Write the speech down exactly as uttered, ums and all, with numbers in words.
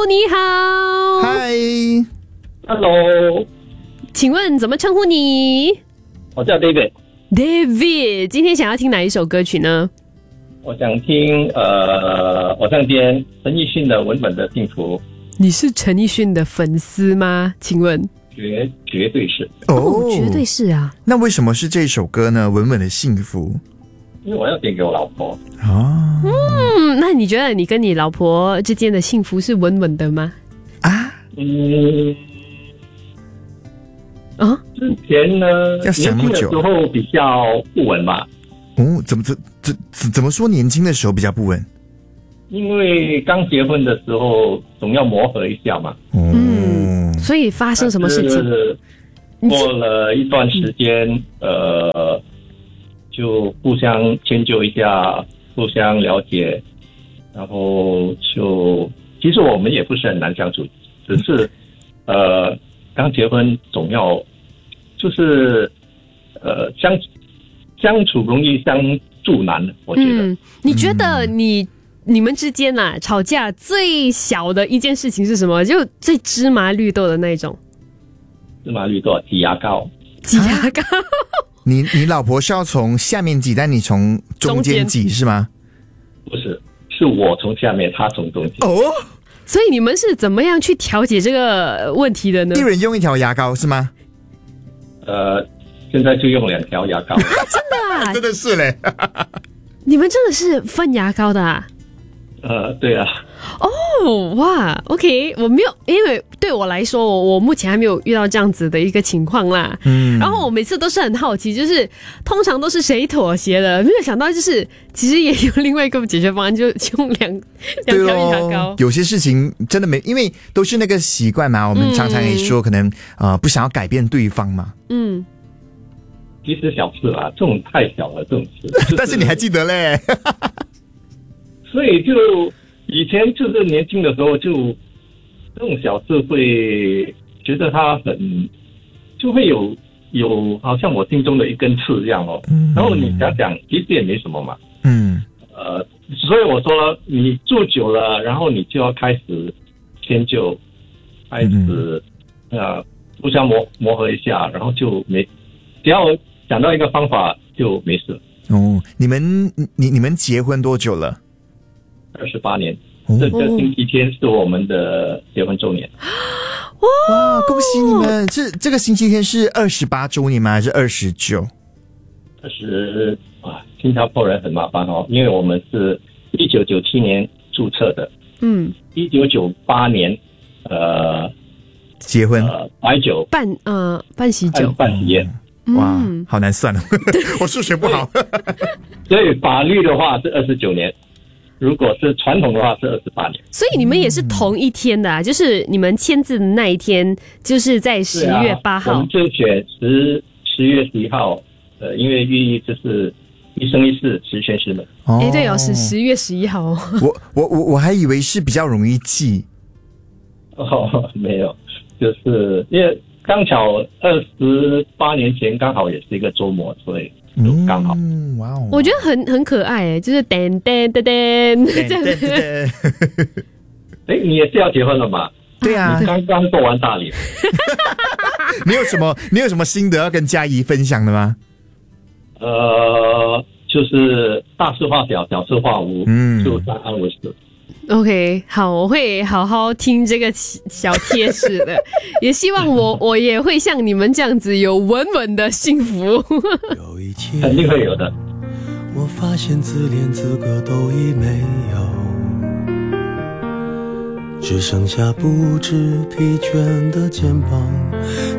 你好。 嗨 Hello， 请问怎么称呼你？ 我叫 David。 David， 今天想要听哪一首歌曲呢？ 我想听呃，偶像间陈奕迅的《稳稳的幸福》。 你是陈奕迅的粉丝吗？请问？ 绝绝对是。 哦，绝对是啊。 那为什么是这首歌呢？稳稳的幸福。 因为我要点给我老婆。 哦， 嗯，那你觉得你跟你老婆之间的幸福是稳稳的吗？ 啊， 嗯， 啊， 之前呢， 要想那么久年轻的时候比较不稳嘛。 哦，怎么怎怎怎怎么说？年轻的时候比较不稳。 因为刚结婚的时候总要磨合一下嘛。 哦， 嗯，所以发生什么事情？ 过了一段时间，呃，就互相迁就一下，互相了解，然后就其实我们也不是很难相处，只是呃刚结婚总要就是呃相相处容易相处难，我觉得。 嗯，你觉得你、你们之间啊吵架最小的一件事情是什么？就最芝麻绿豆的那种。 芝麻绿豆挤牙膏。 挤牙膏。 你你老婆是要从下面挤，但你从中间挤是吗？ 不是，是我从下面，他从中间。 哦， 所以你们是怎么样去调解这个问题的呢？ 一人用一条牙膏是吗？ 呃，现在就用两条牙膏。 真的啊？ 真的是嘞。 你们真的是分牙膏的啊？ 呃，对啊。 哦，哇 ，OK， 我没有，因为对我来说，我我目前还没有遇到这样子的一个情况啦。嗯，然后我每次都是很好奇，就是通常都是谁妥协的，没有想到就是其实也有另外一个解决方案，就用两两条牙膏。 有些事情真的没，因为都是那个习惯嘛，我们常常也说，可能呃不想要改变对方嘛。 嗯。 其实小事啦，这种太小了，这种事。就是、 但是你还记得嘞？ 所以就以前就是年轻的时候就，就这种小事会觉得他很，就会有有好像我心中的一根刺这样哦。嗯、然后你想想，其实也没什么嘛。嗯。呃，所以我说你住久了，然后你就要开始迁就，开始、嗯、呃互相磨磨合一下，然后就没只要想到一个方法就没事。 哦，你们你你们结婚多久了？ 二十八年，这个星期天是我们的结婚周年。 哇，恭喜你们！这这个星期天是二十八周年吗？还是二十九？ 二十啊，新加坡人很麻烦哦，因为我们是一九九七年注册的，嗯，一九九八年呃结婚， 呃白酒办呃办喜酒办喜宴。 哇，好难算哦，我数学不好。 所以法律的话是二十九年。如果是传统的话是二十八年， 所以你们也是同一天的啊？就是你们签字的那一天，就是在十月八号。 啊、我们就选十十月十一号，呃，因为寓意就是一生一世，十全十美。 哎、欸，对哦，是十月十一号哦。 我我我我还以为是比较容易记。 哦，没有，就是因为刚巧二十八年前刚好也是一个周末，所以。就刚好， 嗯，哇哦！ 我觉得很很可爱诶，就是噔噔噔噔这样子。 哎，你也是要结婚了吗？ 对啊， 刚刚过完大礼。 你有什么你有什么心得要跟嘉怡分享的吗？ 呃，就是大事化小，小事化无，嗯，就相安为事。 OK， 好，我会好好听这个小贴士的，也希望我我也会像你们这样子有稳稳的幸福。 有一天肯定会有的。 我发现自怜资格都已没有，只剩下不知疲倦的肩膀。